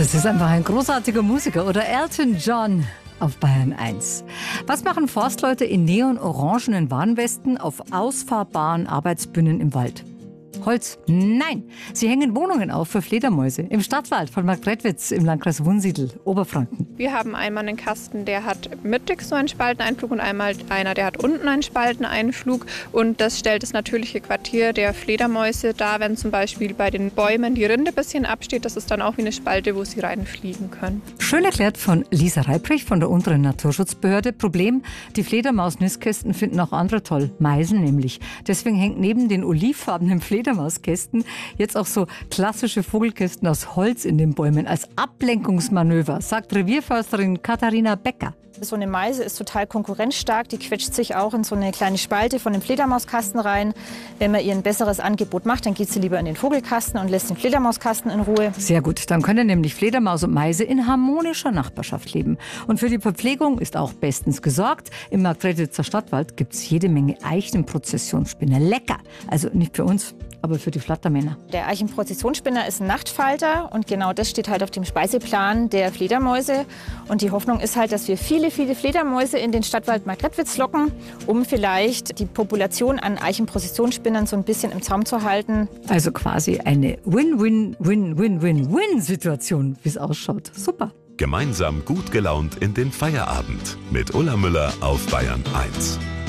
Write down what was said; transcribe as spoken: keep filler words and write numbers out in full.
Das ist einfach ein großartiger Musiker. Oder Elton John auf Bayern eins. Was machen Forstleute in neon-orangenen Warnwesten auf ausfahrbaren Arbeitsbühnen im Wald? Holz? Nein! Sie hängen Wohnungen auf für Fledermäuse im Stadtwald von Marktredwitz im Landkreis Wunsiedel, Oberfranken. Wir haben einmal einen Kasten, der hat mittig so einen Spalteneinflug und einmal einer, der hat unten einen Spalteneinflug. Und das stellt das natürliche Quartier der Fledermäuse dar, wenn zum Beispiel bei den Bäumen die Rinde ein bisschen absteht. Das ist dann auch wie eine Spalte, wo sie reinfliegen können. Schön erklärt von Lisa Reiprich von der unteren Naturschutzbehörde. Problem, die Fledermaus-Nistkästen finden auch andere toll. Meisen nämlich. Deswegen hängt neben den olivfarbenen Fledermauskästen jetzt auch so klassische Vogelkästen aus Holz in den Bäumen als Ablenkungsmanöver, sagt Revierförsterin Katharina Becker. So eine Meise ist total konkurrenzstark, die quetscht sich auch in so eine kleine Spalte von dem Fledermauskasten rein. Wenn man ihr ein besseres Angebot macht, dann geht sie lieber in den Vogelkasten und lässt den Fledermauskasten in Ruhe. Sehr gut, dann können nämlich Fledermaus und Meise in harmonischer Nachbarschaft leben. Und für die Verpflegung ist auch bestens gesorgt. Im Marktredwitzer Stadtwald gibt es jede Menge Eichenprozessionsspinner. Lecker, also nicht für uns, aber für die Flattermänner. Der Eichenprozessionsspinner ist ein Nachtfalter und genau das steht halt auf dem Speiseplan der Fledermäuse. Und die Hoffnung ist halt, dass wir viele, viele Fledermäuse in den Stadtwald Marktredwitz locken, um vielleicht die Population an Eichenprozessionsspinnern so ein bisschen im Zaum zu halten. Also quasi eine Win-Win-Win-Win-Win-Situation, wie es ausschaut. Super. Gemeinsam gut gelaunt in den Feierabend mit Ulla Müller auf Bayern eins.